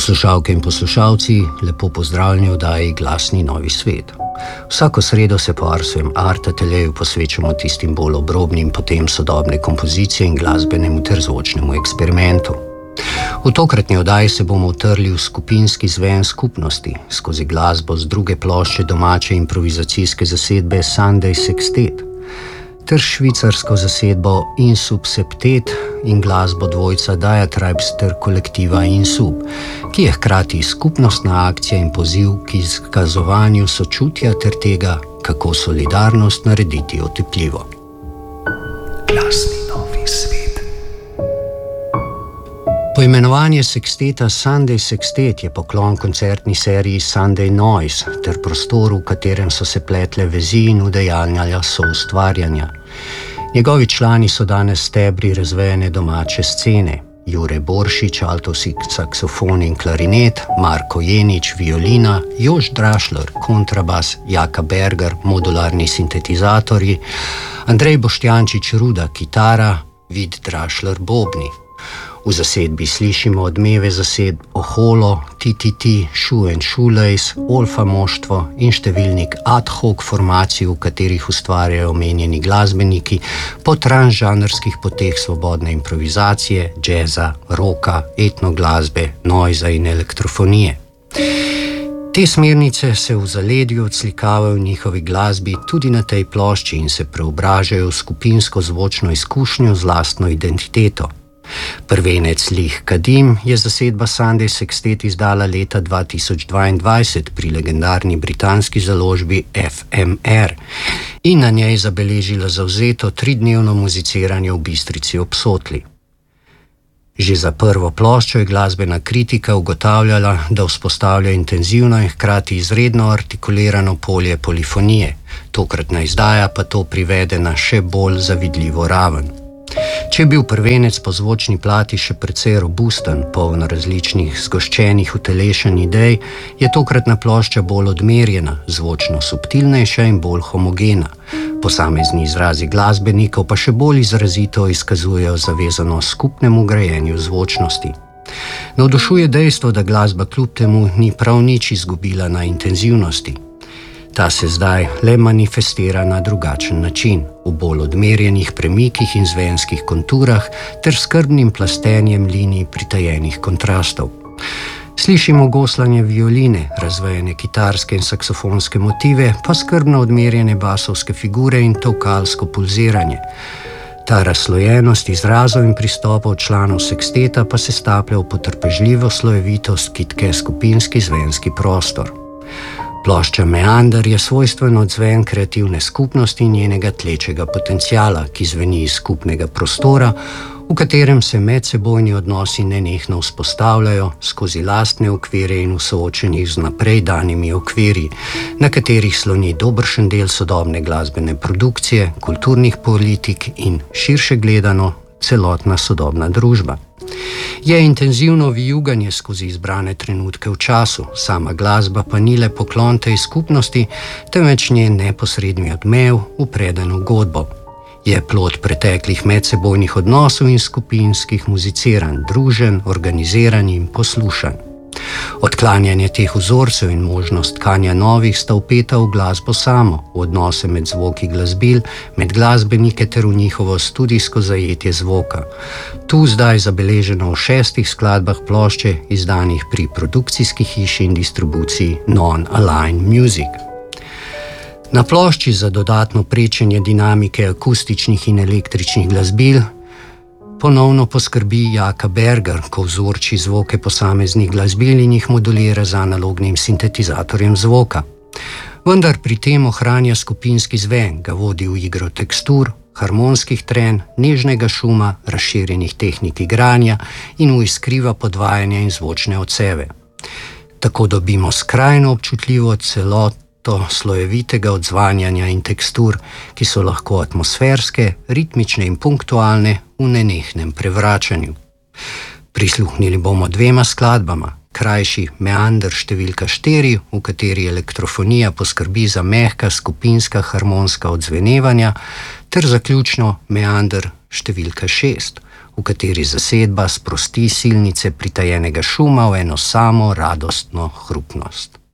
Poslušalke in poslušalci, lepo pozdravljeni v oddaji Glasni novi svet. Vsako sredo se po Arsujem Art Ateljeju posvečamo tistim bolj obrobnim potem sodobne kompozicije in glasbenemu ter zvočnemu eksperimentu. V tokratni oddaji se bomo utrli v skupinski zven skupnosti skozi glasbo z druge plošče domače improvizacijske zasedbe Sunday Sextet ter švicarsko zasedbo Insub Septet in glasbo dvojca Diatribes ter kolektiva Insub, ki je hkrati skupnostna akcija in poziv k izkazovanju sočutja ter tega, kako solidarnost narediti otipljivo. Glasni novi svet. Poimenovanje seksteta Sunday Sextet je poklon koncertni seriji Sunday Noise ter prostoru, v katerem so se pletle vezi in udejanjala soustvarjanja. Njegovi člani so danes stebri razvejene domače scene. Jure Boršič, alto saksofon in klarinet, Marko Jenič, violina, Jož Drašler, kontrabas, Jaka Berger, modularni sintetizatorji, Andrej Boštjančič, ruda, kitara, Vid Drašler, bobni. V zasedbi slišimo odmeve zasedb Oholo, TTT, Shoe and Shoelace, Olfa moštvo in številnik ad hoc formacij, v katerih ustvarjajo omenjeni glasbeniki po transžanrskih poteh svobodne improvizacije, džeza, roka, etnoglasbe, noiza in elektrofonije. Te smernice se v zaledju odslikavajo v njihovi glasbi tudi na tej plošči in se preobražajo v skupinsko zvočno izkušnjo z lastno identiteto. Prvenec Lih Kadim je zasedba Sunday Sextet izdala leta 2022 pri legendarni britanski založbi FMR in na njej zabeležila zavzeto 3-dnevno muziciranje v Bistrici ob Sotli. Že za prvo ploščo je glasbena kritika ugotavljala, da vzpostavlja intenzivno in hkrati izredno artikulirano polje polifonije, tokratna izdaja pa to privede na še bolj zavidljivo raven. Če je bil prvenec po zvočni plati še precej robusten, poln različnih zgoščenih utelešenj idej, je tokratna plošča bolj odmerjena, zvočno subtilnejša in bolj homogena. Posamezni izrazi glasbenikov pa še bolj izrazito izkazujejo zavezanost skupnemu grajenju zvočnosti. Navdušuje dejstvo, da glasba kljub temu ni prav nič izgubila na intenzivnosti. Ta se zdaj le manifestira na drugačen način, v bolj odmerjenih premikih in zvenskih konturah ter skrbnim plastenjem linij pritajenih kontrastov. Slišimo goslanje violine, razvejene kitarske in saksofonske motive, pa skrbno odmerjene basovske figure in tolkalsko pulziranje. Ta razslojenost izrazov in pristopov članov seksteta pa se staplja v potrpežljivo slojevitost, ki tke skupinski zvenski prostor. Plošča Meander je svojstven odzven kreativne skupnosti in njenega tlečega potenciala, ki zveni iz skupnega prostora, v katerem se medsebojni odnosi nenehno vzpostavljajo skozi lastne okvire in v soočenjih z naprej danimi okviri, na katerih sloni dobršen del sodobne glasbene produkcije, kulturnih politik in, širše gledano, celotna sodobna družba. Je intenzivno vijuganje skozi izbrane trenutke v času, sama glasba pa ni le poklon tej skupnosti, temveč njen neposredni odmev v predano godbo. Je plod preteklih medsebojnih odnosov in skupinskih muziciranj, družen, organiziran in poslušan. Odklanjanje teh vzorcev in možnost tkanja novih sta vpeta v glasbo samo, v odnose med zvoki glasbil, med glasbenike ter v njihovo studijsko zajetje zvoka. Tu zdaj zabeleženo v 6 skladbah plošče, izdanih pri produkcijski hiši in distribuciji Non-Aligned Music. Na plošči za dodatno prečenje dinamike akustičnih in električnih glasbil ponovno poskrbi Jaka Berger, ko vzorči zvoke posameznih glasbil in jih modulira z analognim sintetizatorjem zvoka. Vendar pri tem ohranja skupinski zven, ga vodi v igro tekstur, harmonskih trenj, nežnega šuma, razširjenih tehnik igranja in v iskriva podvajanja in zvočne odseve. Tako dobimo skrajno občutljivo celoto slojevitega odzvanjanja in tekstur, ki so lahko atmosferske, ritmične in punktualne v nenehnem prevračanju. Prisluhnili bomo 2 skladbama, krajši Meander številka 4, v kateri elektrofonija poskrbi za mehka skupinska harmonska odzvenevanja, ter zaključno Meander številka 6, v kateri zasedba sprosti silnice pritajenega šuma v eno samo radostno hrupnost.